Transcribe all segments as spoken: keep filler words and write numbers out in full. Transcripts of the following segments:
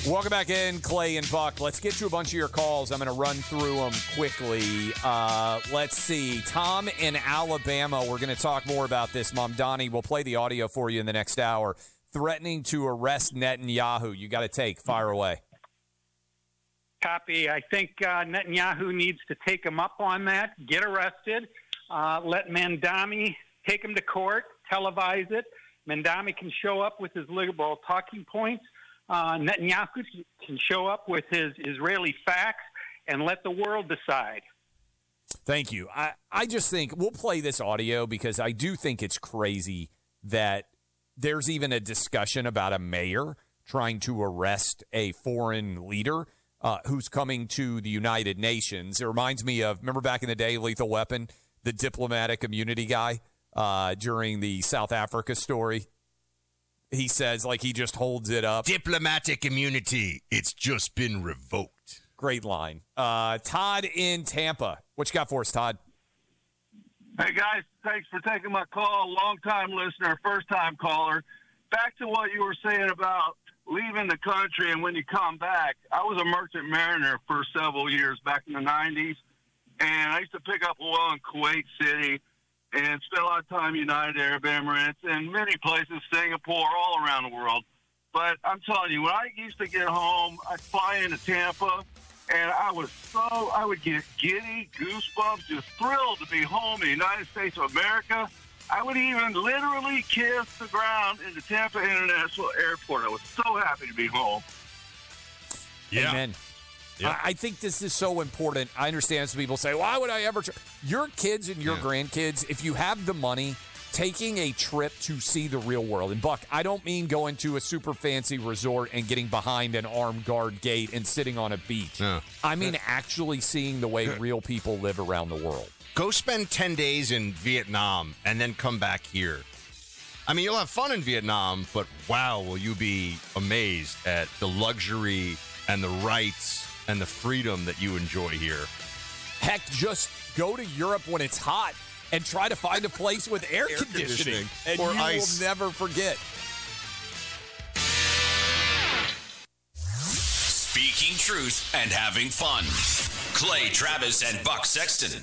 Welcome back in, Clay and Buck. Let's get to a bunch of your calls. I'm going to run through them quickly. Uh, let's see. Tom in Alabama. We're going to talk more about this. Mamdani, we'll play the audio for you in the next hour. Threatening to arrest Netanyahu. You got to take. Fire away. Copy. I think uh, Netanyahu needs to take him up on that, get arrested, uh, let Mamdani take him to court, televise it. Mamdani can show up with his liberal talking points. Uh, Netanyahu can show up with his Israeli facts and let the world decide. Thank you. I, I just think we'll play this audio because I do think it's crazy that there's even a discussion about a mayor trying to arrest a foreign leader uh, who's coming to the United Nations. It reminds me of, remember back in the day, Lethal Weapon, the diplomatic immunity guy uh, during the South Africa story? He says, like, he just holds it up. Diplomatic immunity. It's just been revoked. Great line. Uh, Todd in Tampa. What you got for us, Todd? Hey, guys. Thanks for taking my call. Long-time listener, first-time caller. Back to what you were saying about leaving the country and when you come back. I was a merchant mariner for several years back in the nineties, and I used to pick up oil in Kuwait City and spent a lot of time in United Arab Emirates and many places, Singapore, all around the world. But I'm telling you, when I used to get home, I'd fly into Tampa, and I was so, I would get giddy, goosebumps, just thrilled to be home in the United States of America. I would even literally kiss the ground in the Tampa International Airport. I was so happy to be home. Yeah. Amen. Yeah. I think this is so important. I understand some people say, why would I ever? Tr-? Your kids and your yeah. grandkids, if you have the money, taking a trip to see the real world. And, Buck, I don't mean going to a super fancy resort and getting behind an armed guard gate and sitting on a beach. Yeah. I mean actually seeing the way real people live around the world. Go spend ten days in Vietnam and then come back here. I mean, you'll have fun in Vietnam, but wow, will you be amazed at the luxury and the rights and the freedom that you enjoy here. Heck, just go to Europe when it's hot and try to find a place with air, air conditioning, conditioning, and or you ice. will never forget. Speaking truth and having fun. Clay Travis and Buck Sexton.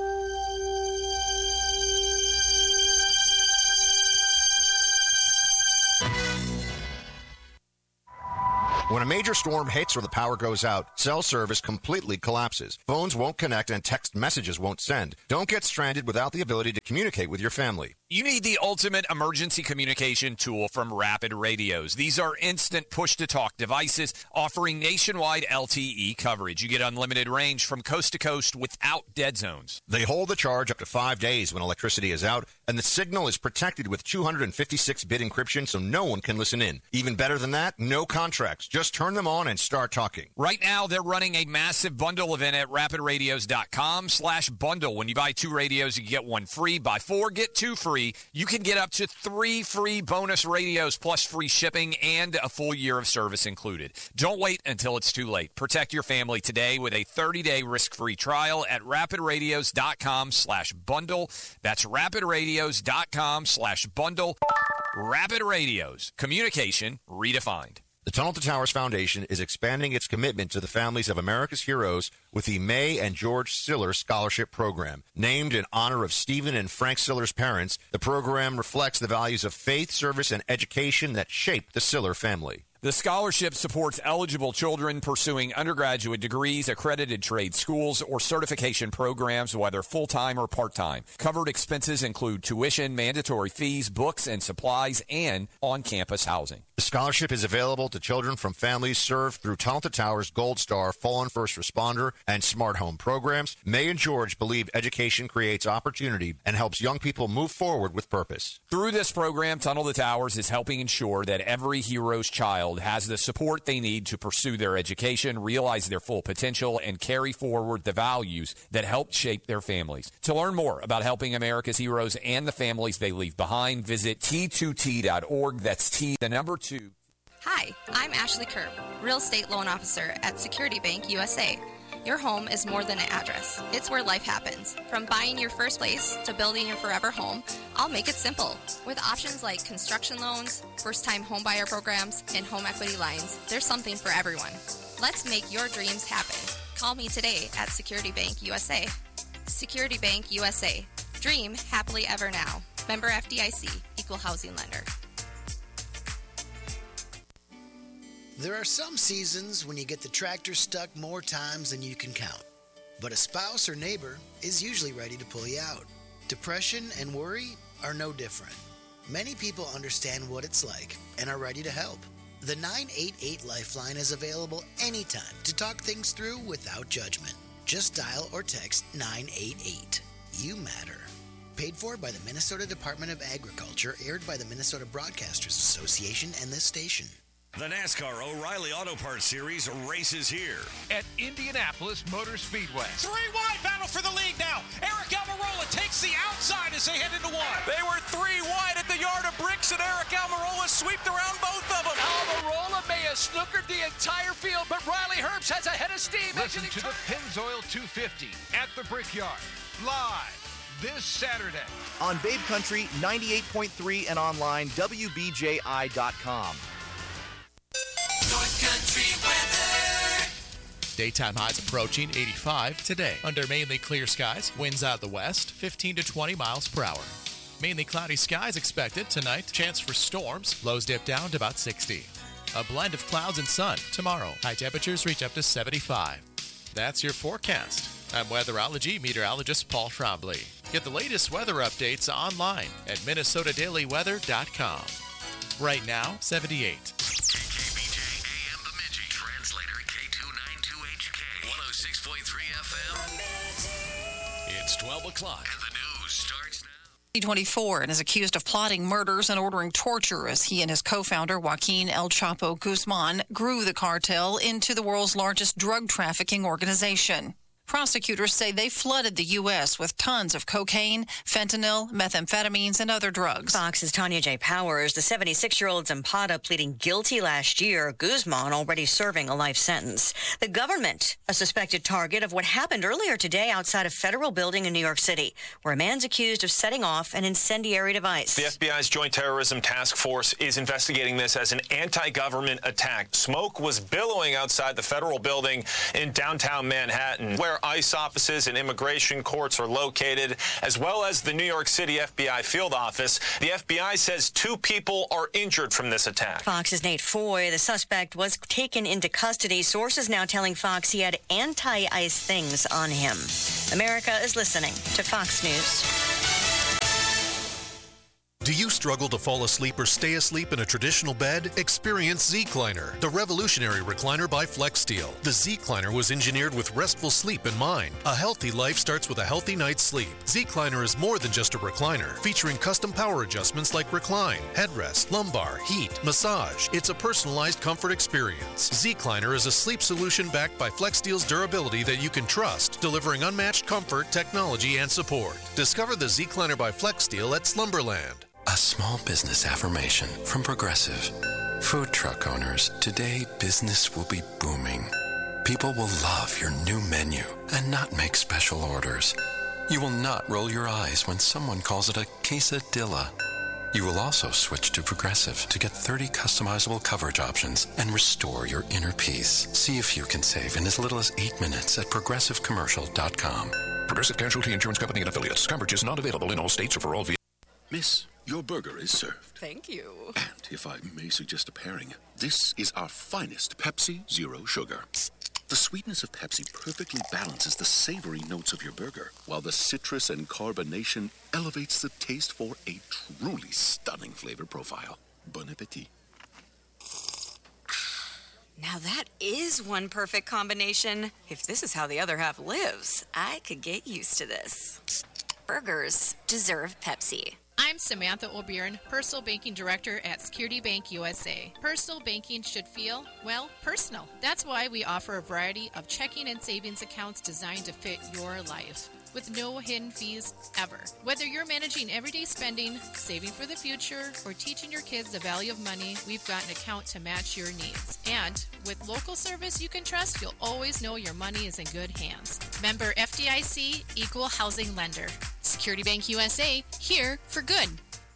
When a major storm hits or the power goes out, cell service completely collapses. Phones won't connect and text messages won't send. Don't get stranded without the ability to communicate with your family. You need the ultimate emergency communication tool from Rapid Radios. These are instant push-to-talk devices offering nationwide L T E coverage. You get unlimited range from coast to coast without dead zones. They hold the charge up to five days when electricity is out, and the signal is protected with two hundred fifty-six bit encryption so no one can listen in. Even better than that, no contracts. Just turn them on and start talking. Right now, they're running a massive bundle event at rapid radios dot com slash bundle. When you buy two radios, you get one free. Buy four, get two free. You can get up to three free bonus radios plus free shipping and a full year of service included. Don't wait until it's too late. Protect your family today with a thirty-day risk-free trial at rapid radios dot com slash bundle. That's rapid radios dot com slash bundle. Rapid Radios. Communication redefined. The Tunnel to Towers Foundation is expanding its commitment to the families of America's heroes with the May and George Siller Scholarship Program. Named in honor of Stephen and Frank Siller's parents, the program reflects the values of faith, service, and education that shaped the Siller family. The scholarship supports eligible children pursuing undergraduate degrees, accredited trade schools, or certification programs, whether full-time or part-time. Covered expenses include tuition, mandatory fees, books and supplies, and on-campus housing. The scholarship is available to children from families served through Tunnel to Towers Gold Star, Fallen First Responder, and Smart Home programs. May and George believe education creates opportunity and helps young people move forward with purpose. Through this program, Tunnel to Towers is helping ensure that every hero's child has the support they need to pursue their education, realize their full potential, and carry forward the values that helped shape their families. To learn more about helping America's heroes and the families they leave behind, visit T two T dot org. That's T, the number two. Hi, I'm Ashley Kerr, Real Estate Loan Officer at Security Bank U S A. Your home is more than an address. It's where life happens. From buying your first place to building your forever home, I'll make it simple. With options like construction loans, first-time homebuyer programs, and home equity lines, there's something for everyone. Let's make your dreams happen. Call me today at Security Bank U S A. Security Bank U S A. Dream happily ever now. Member F D I C, Equal Housing Lender. There are some seasons when you get the tractor stuck more times than you can count. But a spouse or neighbor is usually ready to pull you out. Depression and worry are no different. Many people understand what it's like and are ready to help. The nine eight eight Lifeline is available anytime to talk things through without judgment. Just dial or text nine eight eight. You matter. Paid for by the Minnesota Department of Agriculture, aired by the Minnesota Broadcasters Association and this station. The NASCAR O'Reilly Auto Parts Series races here at Indianapolis Motor Speedway. Three wide battle for the lead now. Eric Almirola takes the outside as they head into one. They were three wide at the yard of bricks, and Eric Almirola swept around both of them. Almirola may have snookered the entire field, but Riley Herbst has a head of steam. Listen to the Pennzoil two fifty at the Brickyard, live this Saturday on Babe Country ninety-eight point three and online W B J I dot com. North Country weather. Daytime highs approaching eighty-five today. Under mainly clear skies, winds out of the west, fifteen to twenty miles per hour. Mainly cloudy skies expected tonight. Chance for storms. Lows dip down to about sixty. A blend of clouds and sun tomorrow. High temperatures reach up to seventy-five. That's your forecast. I'm weatherology meteorologist Paul Trombley. Get the latest weather updates online at minnesota daily weather dot com. Right now, seventy-eight. K B J A M Bemidji. Translator K two ninety-two H K. one oh six point three F M. It's twelve o'clock. And the news starts now. twenty-four and is accused of plotting murders and ordering torture as he and his co-founder Joaquin El Chapo Guzman grew the cartel into the world's largest drug trafficking organization. Prosecutors say they flooded the U S with tons of cocaine, fentanyl, methamphetamines, and other drugs. Fox's Tanya J. Powers, the seventy-six-year-old Zapata pleading guilty last year. Guzman already serving a life sentence. The government, a suspected target of what happened earlier today outside a federal building in New York City, where a man's accused of setting off an incendiary device. The F B I's Joint Terrorism Task Force is investigating this as an anti-government attack. Smoke was billowing outside the federal building in downtown Manhattan, where ICE offices and immigration courts are located, as well as the New York City F B I field office. The F B I says two people are injured from this attack. Fox's Nate Foy, the suspect, was taken into custody. Sources now telling Fox he had anti-ICE things on him. America is listening to Fox News. Do you struggle to fall asleep or stay asleep in a traditional bed? Experience Zecliner, the revolutionary recliner by FlexSteel. The Zecliner was engineered with restful sleep in mind. A healthy life starts with a healthy night's sleep. Zecliner is more than just a recliner, featuring custom power adjustments like recline, headrest, lumbar, heat, massage. It's a personalized comfort experience. Zecliner is a sleep solution backed by FlexSteel's durability that you can trust, delivering unmatched comfort, technology, and support. Discover the Zecliner by FlexSteel at Slumberland. A small business affirmation from Progressive. Food truck owners, today business will be booming. People will love your new menu and not make special orders. You will not roll your eyes when someone calls it a quesadilla. You will also switch to Progressive to get thirty customizable coverage options and restore your inner peace. See if you can save in as little as eight minutes at progressive commercial dot com. Progressive Casualty Insurance Company and Affiliates. Coverage is not available in all states or for all vehicles. Miss, your burger is served. Thank you. And if I may suggest a pairing, this is our finest Pepsi Zero Sugar. The sweetness of Pepsi perfectly balances the savory notes of your burger, while the citrus and carbonation elevates the taste for a truly stunning flavor profile. Bon appetit. Now that is one perfect combination. If this is how the other half lives, I could get used to this. Burgers deserve Pepsi. I'm Samantha O'Byrne, Personal Banking Director at Security Bank U S A. Personal banking should feel, well, personal. That's why we offer a variety of checking and savings accounts designed to fit your life. with no hidden fees ever. Whether you're managing everyday spending, saving for the future, or teaching your kids the value of money, we've got an account to match your needs. And with local service you can trust, you'll always know your money is in good hands. Member F D I C, Equal Housing Lender. Security Bank U S A, here for good.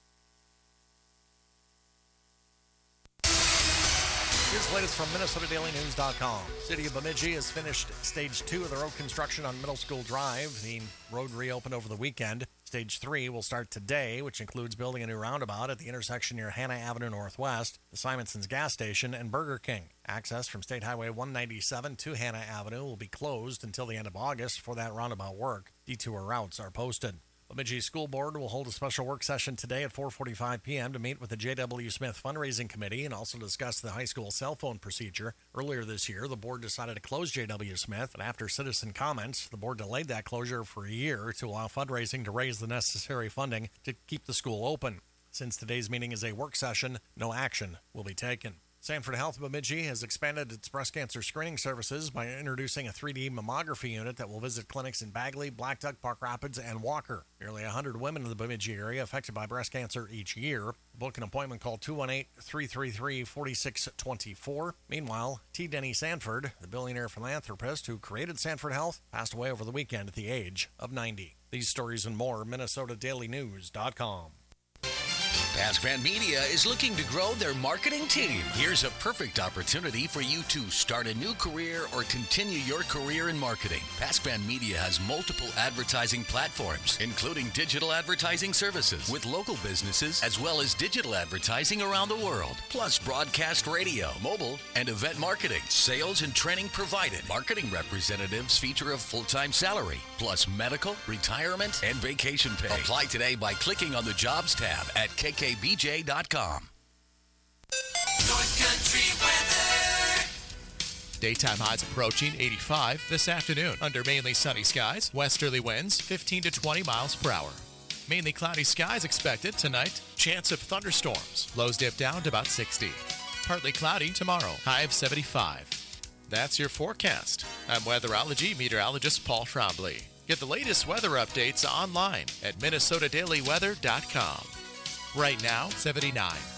Here's the latest from Minnesota Daily News dot com. City of Bemidji has finished stage two of the road construction on Middle School Drive. The road reopened over the weekend. Stage three will start today, which includes building a new roundabout at the intersection near Hannah Avenue Northwest, the Simonson's gas station, and Burger King. Access from State Highway one ninety-seven to Hannah Avenue will be closed until the end of August for that roundabout work. Detour routes are posted. Bemidji School Board will hold a special work session today at four forty-five p.m. to meet with the J W. Smith Fundraising Committee and also discuss the high school cell phone procedure. Earlier this year, the board decided to close J W. Smith, and after citizen comments, the board delayed that closure for a year to allow fundraising to raise the necessary funding to keep the school open. Since today's meeting is a work session, no action will be taken. Sanford Health Bemidji has expanded its breast cancer screening services by introducing a three D mammography unit that will visit clinics in Bagley, Black Duck, Park Rapids, and Walker. Nearly one hundred women in the Bemidji area affected by breast cancer each year. Book an appointment, call two one eight, three three three, four six two four. Meanwhile, T. Denny Sanford, the billionaire philanthropist who created Sanford Health, passed away over the weekend at the age of ninety. These stories and more, Minnesota Daily News dot com. Pascran Media is looking to grow their marketing team. Here's a perfect opportunity for you to start a new career or continue your career in marketing. Pascran Media has multiple advertising platforms, including digital advertising services with local businesses, as well as digital advertising around the world, plus broadcast radio, mobile, and event marketing. Sales and training provided. Marketing representatives feature a full-time salary, plus medical, retirement, and vacation pay. Apply today by clicking on the Jobs tab at K K B J dot com. North Country weather. Daytime highs approaching eighty-five this afternoon under mainly sunny skies. Westerly winds fifteen to twenty miles per hour. Mainly cloudy skies expected tonight. Chance of thunderstorms. Lows dip down to about sixty. Partly cloudy tomorrow. High of seventy-five. That's your forecast. I'm weatherology meteorologist Paul Trombley. Get the latest weather updates online at Minnesota Daily Weather dot com. Right now, seventy-nine.